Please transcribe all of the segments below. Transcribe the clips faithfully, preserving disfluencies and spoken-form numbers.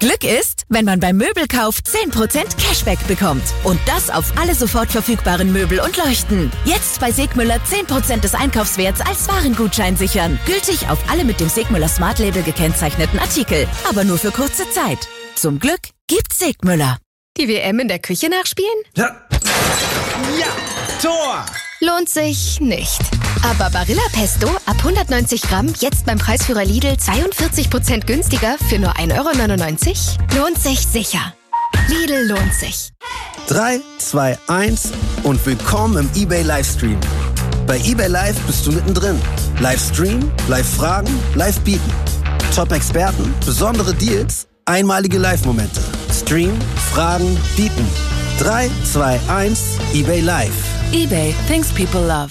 Glück ist, wenn man beim Möbelkauf zehn Prozent Cashback bekommt. Und das auf alle sofort verfügbaren Möbel und Leuchten. Jetzt bei Segmüller zehn Prozent des Einkaufswerts als Warengutschein sichern. Gültig auf alle mit dem Segmüller Smart Label gekennzeichneten Artikel. Aber nur für kurze Zeit. Zum Glück gibt's Segmüller. Die W M in der Küche nachspielen? Ja. Ja, Tor! Lohnt sich nicht. Aber Barilla Pesto ab hundertneunzig Gramm jetzt beim Preisführer Lidl zweiundvierzig Prozent günstiger für nur ein Euro neunundneunzig? Lohnt sich sicher. Lidl lohnt sich. drei, zwei, eins und willkommen im eBay Livestream. Bei eBay Live bist du mittendrin. Livestream, Live-Fragen, Live-Bieten. Top-Experten, besondere Deals, einmalige Live-Momente. Stream, Fragen, Bieten. drei, zwei, eins, eBay Live. eBay, things people love.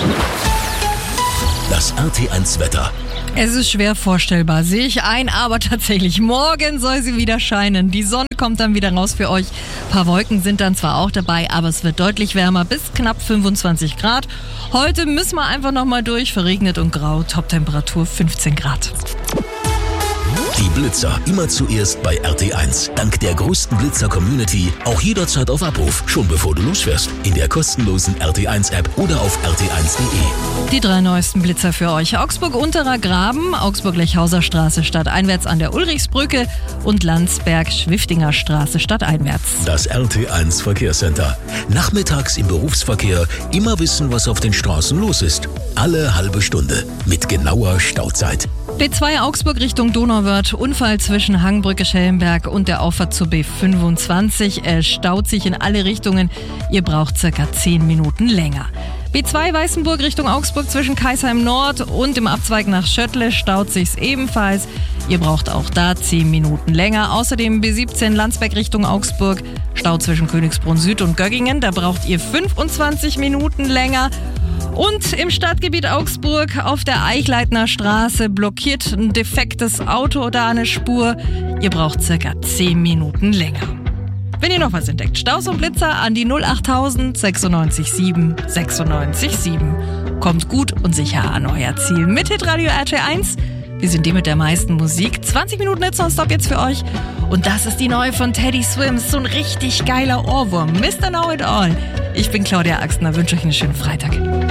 Das R T eins Wetter. Es ist schwer vorstellbar, sehe ich ein, aber tatsächlich, morgen soll sie wieder scheinen. Die Sonne kommt dann wieder raus für euch. Ein paar Wolken sind dann zwar auch dabei, aber es wird deutlich wärmer, bis knapp fünfundzwanzig Grad. Heute müssen wir einfach nochmal durch, verregnet und grau, Toptemperatur fünfzehn Grad. Die Blitzer immer zuerst bei R T eins. Dank der größten Blitzer-Community auch jederzeit auf Abruf, schon bevor du losfährst. In der kostenlosen R T eins App oder auf r t eins punkt d e. Die drei neuesten Blitzer für euch. Augsburg-Unterer Graben, Augsburg-Lechhauser Straße stadteinwärts an der Ulrichsbrücke und Landsberg-Schwiftinger Straße stadteinwärts. Das R T eins Verkehrscenter. Nachmittags im Berufsverkehr immer wissen, was auf den Straßen los ist. Alle halbe Stunde mit genauer Stauzeit. B zwei Augsburg Richtung Donauwörth, Unfall zwischen Hangbrücke-Schellenberg und der Auffahrt zur B fünfundzwanzig. Es staut sich in alle Richtungen. Ihr braucht circa zehn Minuten länger. B zwei Weißenburg Richtung Augsburg zwischen Kaisheim Nord und dem Abzweig nach Schöttle staut sich's ebenfalls. Ihr braucht auch da zehn Minuten länger. Außerdem B siebzehn Landsberg Richtung Augsburg, Stau zwischen Königsbrunn Süd und Göggingen. Da braucht ihr fünfundzwanzig Minuten länger. Und im Stadtgebiet Augsburg auf der Eichleitner Straße blockiert ein defektes Auto da eine Spur. Ihr braucht circa zehn Minuten länger. Wenn ihr noch was entdeckt, Staus und Blitzer an die null achttausend sechsundneunzig sieben sechsundneunzig sieben. Kommt gut und sicher an euer Ziel mit Hitradio R T eins. Wir sind die mit der meisten Musik. zwanzig Minuten Hits nonstop jetzt für euch. Und das ist die neue von Teddy Swims. So ein richtig geiler Ohrwurm. Mister Know It All. Ich bin Claudia Axtner, wünsche euch einen schönen Freitag.